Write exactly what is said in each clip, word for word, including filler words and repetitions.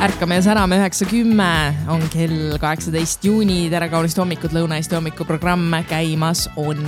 Ärkame ja särame üheksa kümme on kell kaheksateist juuni. Tere kaunist hommikut, Lõuna-Eesti hommikuprogramm käimas on.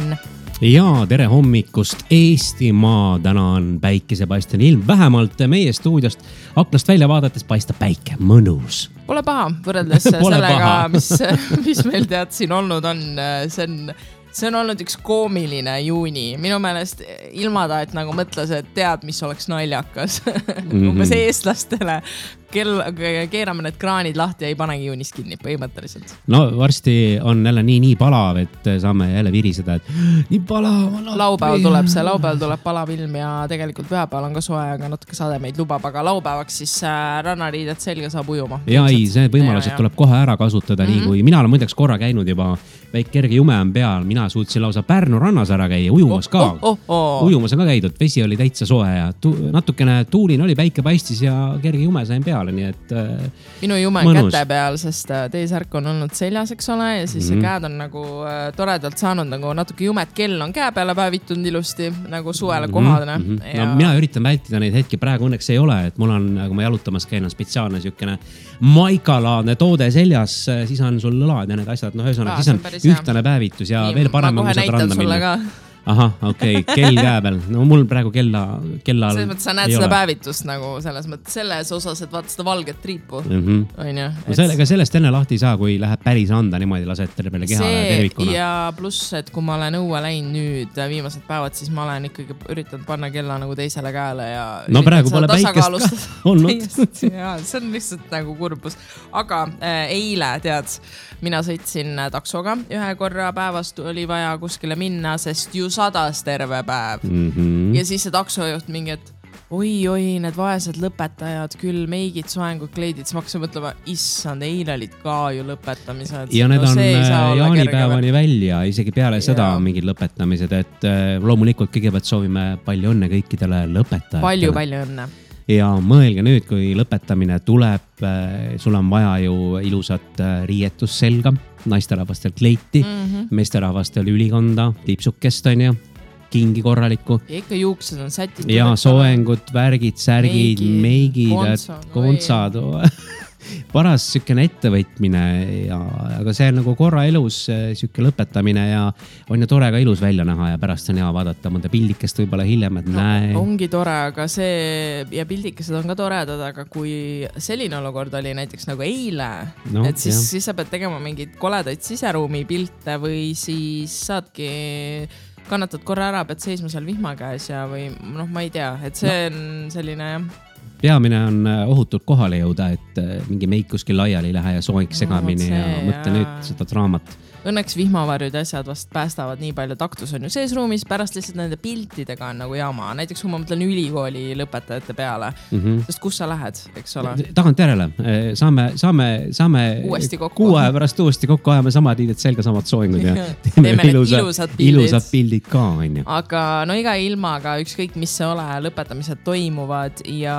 Ja tere hommikust Eestimaa. Täna on päikesepaistene ilm. Vähemalt meie stuudiost aknast välja vaadates paistab päike. Mõnus. Pole paha võrreldes sellega, mis, mis meil tead siin olnud on. See on, see on olnud üks koomiline juuni. Minu meelest ilmada, et nagu mõtles, et tead, mis oleks naljakas. Mm-hmm. Umbes eestlastele kell, keerame need kraanid lahti ja ei panegi juunis kinni põhimõtteliselt. No varsti on jälle nii, nii palav, et saame jälle viriseda, et nii palav. Laupäeval tuleb see, laupäeval tuleb palav ilm ja tegelikult pühapäeval on ka soe, aga natuke sademeid lubab, aga laupäevaks siis rannariidet selga saab ujuma. Ja ei, see võimalused tuleb kohe ära kasutada mm-hmm. nii kui mina olen muideks korra käinud juba väike kerge jume on peal. Mina suutsin lausa Pärnu rannas ära käia, ujumas ka. Oh, oh, oh. Ujumas on ka käidud, vesi oli täitsa soe ja tu- natukene tuulin oli, päike paistis ja kerge jume sain peale. Nii et, äh, minu jume on käte peal, sest teisärk on olnud seljas, eks ole, ja siis mm-hmm. käed on nagu äh, toredalt saanud nagu natuke jumet, kell on käe peale päevitunud ilusti nagu suvele kohadne. Mm-hmm. Ja... No, mina üritan vältida neid hetki, praegu õnneks ei ole, et mul on, kui ma jalutamas käin, on spetsiaalne siukene maikalaadne toode seljas, siis on sul lõlad ja need asjad, no ühesõnaga, siis on ühtlane päevitus ja nii, veel parem on, kui saad randa minna. Aha, okei, okay. Kell käe peal. No mul praegu kella, kella selles mõttes sa näed seda ole. Päevitust nagu selles mõttes selles osas, et vaata seda valget triipu. Mm-hmm. On ju, et... no sellega sellest enne lahti ei saa, kui läheb päris anda niimoodi lased tervele kehale tervikuna. Ja pluss, et kui ma olen õue läinud nüüd viimased päevad, siis ma olen ikkagi üritanud panna kella nagu teisele käele ja no praegu pole päikest ka olnud. Ja, see on lihtsalt nagu kurbus. Aga äh, eile, tead, mina sõitsin taksoga ühe korra päevast oli vaja kuskile minna, sest ju sadas terve päev. Mm-hmm. Ja siis see taksojuht mingi, et oi, oi, need vaesed lõpetajad, küll meigid, soengud, kleidid, siis ma hakkasin mõtlema, issand, eile olid ka ju lõpetamised. Ja need no, on jaanipäevani välja, isegi peale seda on mingid lõpetamised, et loomulikult kõigepealt soovime palju õnne kõikidele lõpetajatele. Palju, palju õnne. Ja mõelge nüüd, kui lõpetamine tuleb, sul on vaja ju ilusat riietus selga, naisterahvastel kleiti, mm-hmm. meesterahvastel ülikonda, tiipsukest on ju, kingi korralikku. Ja ikka juuksed on sätitud. Ja soengud, värgid, särgid, meigid, kontsad, kontsad. Paras sükene ettevõtmine, ja, aga see on nagu korra elus süke lõpetamine ja on ju tore ka ilus välja näha ja pärast on hea vaadata mõnda pildikest võib-olla hiljem, et no, näe. Ongi tore, aga see ja pildikesed on ka toredad, aga kui selline olukord oli näiteks nagu eile, no, et siis, siis sa pead tegema mingeid koledaid siseruumi pilte või siis saadki kannatad korra ära, pead seisma seal vihma käes ja või noh, ma ei tea, et see on selline peamine on ohutult kohale jõuda, et mingi meik kuskil laiali ei lähe ja soeng segamini no, ja mõtle nüüd seda draamat. Õnneks vihmavarjud ja asjad vast päästavad nii palju, taktus on ju sees ruumis, pärast lihtsalt nende piltidega on nagu jama. Näiteks kui ma mõtlen ülikooli lõpetajate peale, mm-hmm. sest kus sa lähed, eks ole? Tagant järele. Saame, saame, saame kuu aja pärast uuesti kokku ajame samad iided selga, samad soengud ja teeme, teeme ilusa, ilusad, ilusad pildid ka. On ju. Aga no iga ilmaga ükskõik, mis see ole, lõpetamised toimuvad ja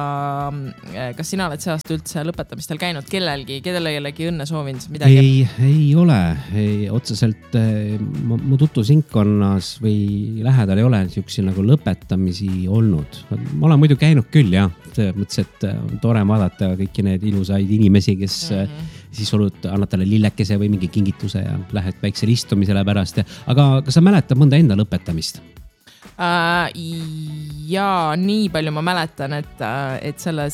kas sina oled see aasta üldse lõpetamistel käinud kellelgi, kellelegi õnne soovinud midagi? Ei, ei ole. Ei, otseselt mu tutvusringkonnas või lähedal ei ole niisuguseid nagu lõpetamisi olnud. Ma olen muidu käinud küll, jah. Mõtles, et on tore vaadata kõiki need ilusaid inimesi, kes mm-hmm. siis olud, annad talle lillekese või mingi kingituse ja lähed väiksel istumisele pärast. Aga kas sa mäletad mõnda enda lõpetamist? Uh, ja nii palju ma mäletan, et, et selles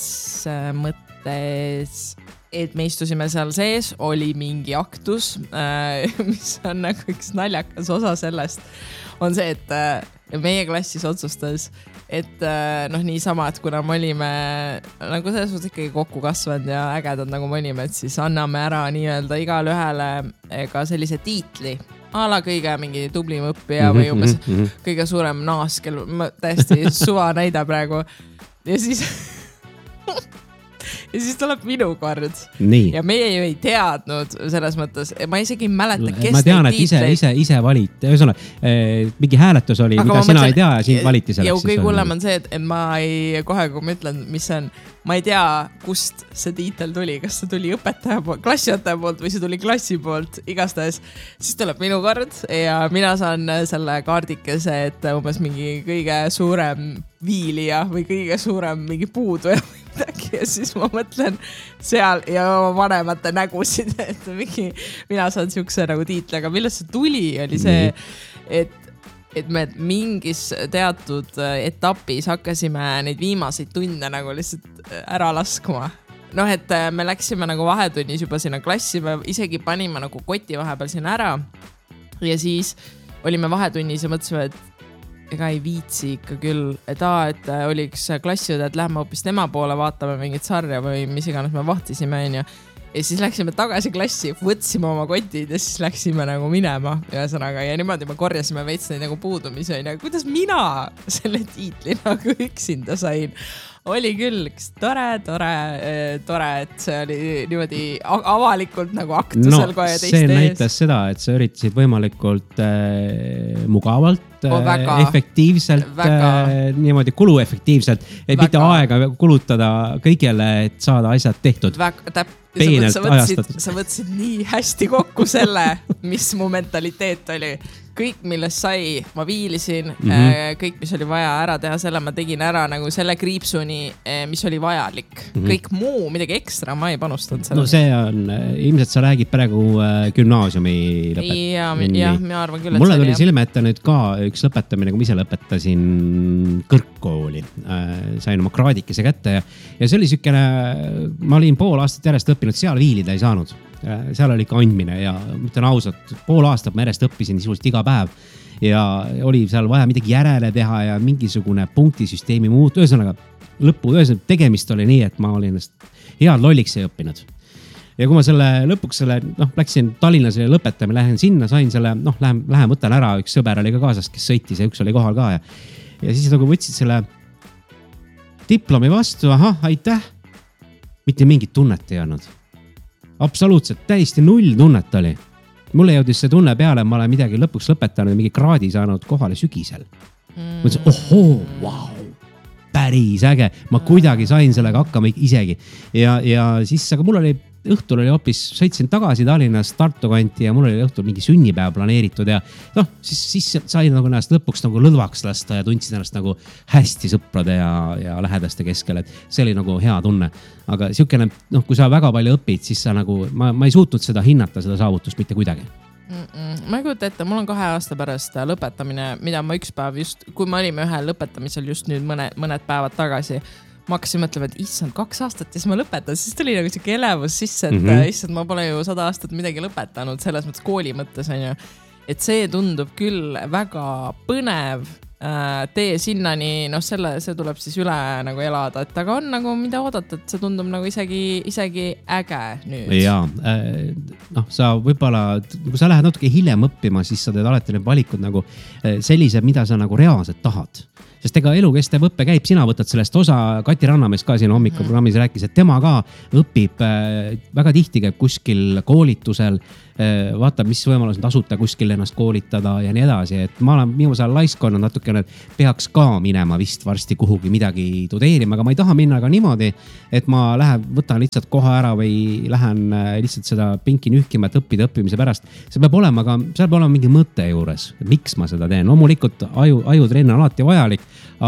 mõttes, et me istusime seal sees, oli mingi aktus, mis on nagu üks naljakas osa sellest, on see, et meie klassis otsustas, et noh, niisama, et kuna me olime nagu selles mõttes ikkagi kokku kasvanud ja ägedad nagu me olime, et siis anname ära nii-öelda igale ühele ka sellise tiitli, ala kõige mingi tublim õppija või umbes mm-hmm. kõige suurem naas, kel ma täiesti suva näida praegu. Ja siis ja siis tuleb minu kord. Nii. Ja meie ju ei teadnud selles mõttes, ma isegi ei mäleta, kes ma tean, et ise, ise, ise valiti. Ühesõnaga, eh, mingi hääletus oli, aga mida sina mõtlen, ei tea ja sind valiti selleks. Ja kõik hullem on see, et ma ei, kohe kui ma ütlen, mis see on, ma ei tea, kust see tiitel tuli, kas see tuli õpetaja poolt, klassiõpetaja poolt või see tuli klassi poolt, igastahes. Siis tuleb minu kord ja mina saan selle kaardikese, et umbes mingi kõige suurem viilija või kõige suurem mingi puuduja midagi ja siis ma mõtlen seal ja vanemate nägusid, et mingi, mina saan siukse nagu tiitli, aga millest see tuli, oli see, et, et me mingis teatud etapis hakkasime neid viimaseid tunde nagu lihtsalt ära laskma. Noh, et me läksime nagu vahetunnis juba sinna klassi, me isegi panime nagu koti vahepeal sinna ära ja siis olime vahetunnis ja mõtlesime, et ega ei viitsi ikka küll, et aa, et oli üks klassiõde, et lähme hoopis tema poole, vaatame mingit sarja või mis iganes me vahtisime, on ju. Ja siis läksime tagasi klassi, võtsime oma kotid ja siis läksime nagu minema ühesõnaga ja niimoodi me korjasime veits neid nagu puudumisi, on ju. Kuidas mina selle tiitli nagu üksinda sain? Oli küll üks tore, tore, tore, et see oli niimoodi avalikult nagu aktusel no, kohe teiste ees. See näitas seda, et sa üritasid võimalikult äh, mugavalt oh, väga, efektiivselt, äh, niimoodi kuluefektiivselt, et väga. Mitte aega kulutada kõigele, et saada asjad tehtud. Väga, täp, sa, võtsid, sa võtsid nii hästi kokku selle, mis mu mentaliteet oli. Kõik, millest sai, ma viilisin, mm -hmm. kõik, mis oli vaja ära teha, selle ma tegin ära nagu selle kriipsuni, mis oli vajalik. Mm -hmm. Kõik muu, midagi ekstra, ma ei panustanud selle. No see on, ilmselt sa räägid praegu gümnaasiumi lõpet. Ja, jah, ma arvan küll, et mulle tuli silme ette nüüd ka üks lõpetamine, kui ma ise lõpetasin kõrgkooli. Sain oma kraadikese kätte ja, ja see oli sükene, ma olin pool aastat järjest õppinud, seal viilida ei saanud. Seal oli ikka andmine ja mõtlen ausalt, pool aastat ma järjest õppisin sisuliselt iga päev ja oli seal vaja midagi järele teha ja mingisugune punktisüsteemi muut. Ühesõnaga, lõppu, ühesõnaga tegemist oli nii, et ma olin head lolliks ei õppinud. Ja kui ma selle lõpuks selle, noh, läksin Tallinnas ja lõpetame, lähen sinna, sain selle, noh, lähen, lähen võtan ära, üks sõber oli ka kaasas, kes sõitis ja üks oli kohal ka ja, ja siis nagu võtsid selle diplomi vastu, ahah, aitäh, mitte mingit tunnet ei olnud. Absoluutselt, täiesti null tunnet oli. Mulle jõudis see tunne peale, ma olen midagi lõpuks lõpetanud ja mingi kraadi saanud kohale sügisel. Mm. Mõtlesin, ohoo, wow, päris äge. Ma kuidagi sain sellega hakkama isegi. Ja, ja siis, aga mul oli, õhtul oli hoopis, sõitsin tagasi Tallinnas Tartu kanti ja mul oli õhtul mingi sünnipäev planeeritud ja noh, siis, siis sain nagu ennast lõpuks nagu lõdvaks lasta ja tundsin ennast nagu hästi sõprade ja, ja lähedaste keskel, et see oli nagu hea tunne. Aga siukene, noh, kui sa väga palju õpid, siis sa nagu, ma, ma ei suutnud seda hinnata, seda saavutust mitte kuidagi. Mm-mm. Ma ei kujuta ette, mul on kahe aasta pärast lõpetamine, mida ma üks päev just, kui me olime ühel lõpetamisel just nüüd mõne, mõned päevad tagasi, ma hakkasin mõtlema, et issand, kaks aastat ja siis ma lõpetan, siis tuli nagu siuke elevus sisse, et mm -hmm. issand, ma pole ju sada aastat midagi lõpetanud, selles mõttes kooli mõttes on ju. Et see tundub küll väga põnev äh, tee sinnani, noh selle, see tuleb siis üle nagu elada, et aga on nagu mida oodata, et see tundub nagu isegi, isegi äge nüüd. Jaa, äh, noh sa võibolla, kui sa lähed natuke hiljem õppima, siis sa teed alati need valikud nagu sellised, mida sa nagu reaalselt tahad. Sest ega elukestev õppe käib, sina võtad sellest osa, Kati Rannamees ka siin hommikuprogrammis rääkis, et tema ka õpib äh, väga tihti käib kuskil koolitusel, äh, vaatab, mis võimalus on tasuta kuskil ennast koolitada ja nii edasi. Et ma olen viimasel laiskonna natukene, et peaks ka minema vist varsti kuhugi midagi tudeerima, aga ma ei taha minna ka niimoodi, et ma lähen, võtan lihtsalt koha ära või lähen lihtsalt seda pinki nühkima, et õppida õppimise pärast. See peab olema ka, seal peab olema mingi mõte juures, miks ma seda teen. Loomulikult aju, ajutrenn on alati vajalik,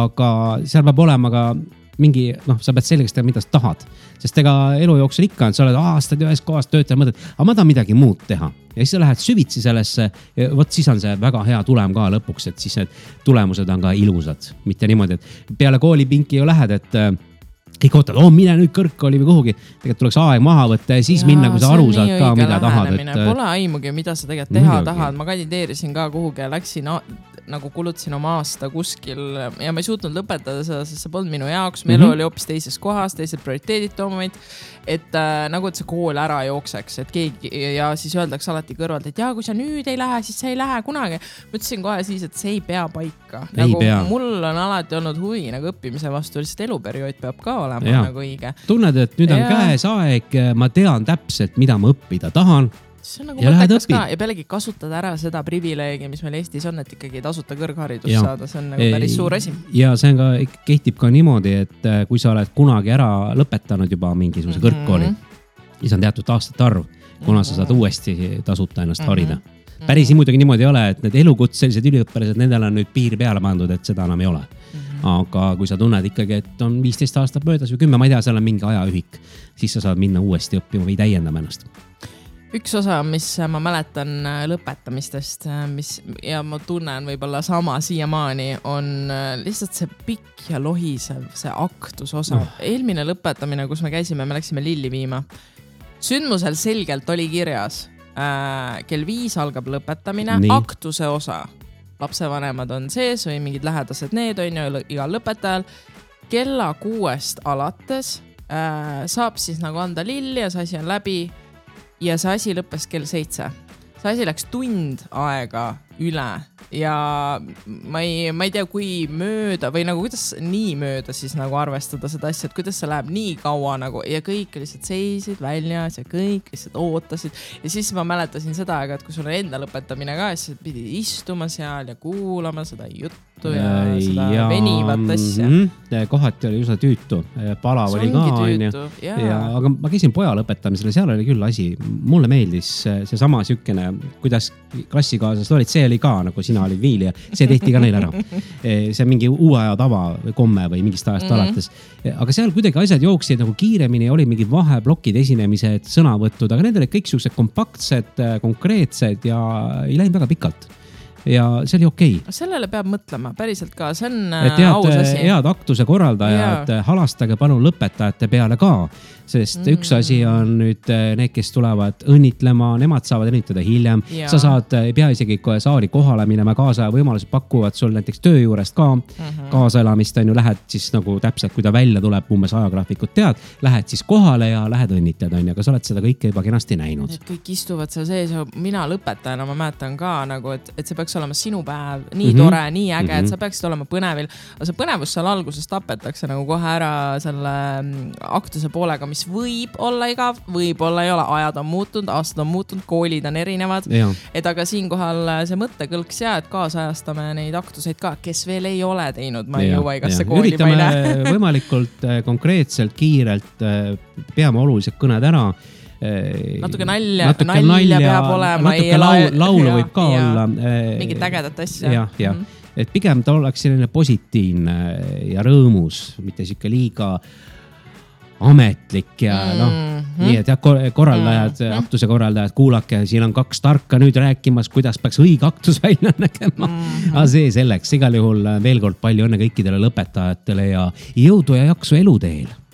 aga seal peab olema ka mingi, noh, sa pead selgeks teha, mida sa tahad. Sest ega elu jooksul ikka on, sa oled aastad ühes kohas töötajal mõtled, aga ma tahan midagi muud teha. Ja siis sa lähed süvitsi sellesse ja võt siis on see väga hea tulem ka lõpuks, et siis need tulemused on ka ilusad. Mitte niimoodi, et peale koolipinki ju lähed, et kõik ootad, oo, mine nüüd kõrgkooli või kuhugi. Tegelikult tuleks aeg maha võtta ja siis ja, minna, kui sa aru saad ka, mida tahad. Et... Pole aimugi, mida sa tegelikult teha midagi. Tahad. Ma kandideerisin ka kuhugi ja läksin nagu kulutasin oma aasta kuskil ja ma ei suutnud lõpetada seda, sest see polnud minu jaoks. Meil mm -hmm. oli hoopis teises kohas, teised prioriteedid toomid, et äh, nagu et see kool ära jookseks, et keegi ja siis öeldakse alati kõrvalt, et jaa, kui sa nüüd ei lähe, siis sa ei lähe kunagi. Ma ütlesin kohe siis, et see ei pea paika. Ei nagu pea. Mul on alati olnud huvi nagu õppimise vastu, lihtsalt eluperiood peab ka olema ja. Nagu õige. Tunned, et nüüd on ja. Käes aeg, ma tean täpselt, mida ma õppida tahan. See on nagu mõttekas ka ja pealegi kasutada ära seda privileegi, mis meil Eestis on, et ikkagi tasuta kõrgharidus ja. Saada. See on nagu päris suur asi. Ja see on ka, kehtib ka niimoodi, et kui sa oled kunagi ära lõpetanud juba mingisuguse mm -hmm. kõrgkooli, siis on teatud aastate arv, kuna sa saad uuesti tasuta ennast harida. Mm -hmm. Päris muidugi niimoodi ei ole, et need elukutselised üliõppilased, nendel on nüüd piir peale pandud, et seda enam ei ole. Mm -hmm. aga kui sa tunned ikkagi, et on viisteist aastat möödas või kümme, ma ei tea, seal on mingi ajaühik, siis sa saad minna uuesti õppima või täiendama ennast. Üks osa, mis ma mäletan lõpetamistest, mis ja ma tunnen võib-olla sama siiamaani, on lihtsalt see pikk ja lohisev, see aktus osa. Oh. Eelmine lõpetamine, kus me käisime, me läksime lilli viima. Sündmusel selgelt oli kirjas, äh, kell viis algab lõpetamine, Nii. aktuse osa. Lapsevanemad on sees või mingid lähedased need on ju igal lõpetajal. Kella kuuest alates äh, saab siis nagu anda lilli ja see asi on läbi. Ja see asi lõppes kell seitse. See asi läks tund aega üle ja ma ei, ma ei tea, kui mööda või nagu kuidas nii mööda siis nagu arvestada seda asja, et kuidas see läheb nii kaua nagu ja kõik lihtsalt seisid väljas ja kõik lihtsalt ootasid. Ja siis ma mäletasin seda aega, et kui sul on enda lõpetamine ka, siis pidi istuma seal ja kuulama seda juttu ja, ja seda ja, venivat asja. Mm-hmm. Kohati oli üsna tüütu, palav oli ka. Tüütu, ja. Ja, aga ma käisin poja lõpetamisele, seal oli küll asi. Mulle meeldis see sama sükene, kuidas klassikaaslased olid, see oli ka nagu sina olid viil ja see tehti ka neil ära. See on mingi uue aja tava või komme või mingist ajast mm-hmm. alates. Aga seal kuidagi asjad jooksid nagu kiiremini, oli mingid vaheblokid, esinemised, sõnavõtud, aga need olid kõik siuksed kompaktsed, konkreetsed ja ei läinud väga pikalt. Ja see oli okei. Okay. Sellele peab mõtlema, päriselt ka, see on et aus asi. Head aktuse korraldajad, ja. Halastage palun lõpetajate peale ka, sest mm. üks asi on nüüd need, kes tulevad õnnitlema, nemad saavad õnnitleda hiljem. Ja. Sa saad, ei pea isegi saali kohale minema, kaasa võimalused pakuvad sul näiteks töö juurest ka mm-hmm. kaasaelamist, on ju, lähed siis nagu täpselt, kui ta välja tuleb, umbes ajagraafikut tead, lähed siis kohale ja lähed õnnitled, on ju, aga sa oled seda kõike juba kenasti näinud. Et kõik istuvad seal sees ja mina lõpetajana, ma mäletan ka nagu, et, et see peaks olema sinu päev, nii mm-hmm. tore, nii äge, mm-hmm. et sa peaksid olema põnevil. Aga see põnevus seal alguses tapetakse nagu kohe ära selle aktuse poolega, mis võib olla igav, võib olla ei ole, ajad on muutunud, aastad on muutunud, koolid on erinevad. Ja. Et aga siinkohal see mõttekõlks ja, et kaasajastame neid aktuseid ka, kes veel ei ole teinud, ma ei ja, jõua igasse kooli. Üritame võimalikult konkreetselt, kiirelt, peame oluliselt kõned ära. Natuke nalja, natuke nalja, nalja peab olema. Natuke laul, laulu võib ka ja, olla. Mingid ägedat asja. Ja, ja. Mm-hmm. Et pigem ta oleks selline positiivne ja rõõmus, mitte siuke liiga ametlik ja mm-hmm. noh, nii et jah, korraldajad, mm-hmm. aktuse korraldajad, kuulake, siin on kaks tarka nüüd rääkimas, kuidas peaks õige aktus välja nägema. Mm-hmm. Aga see selleks, igal juhul veel kord palju õnne kõikidele lõpetajatele ja jõudu ja jaksu eluteel.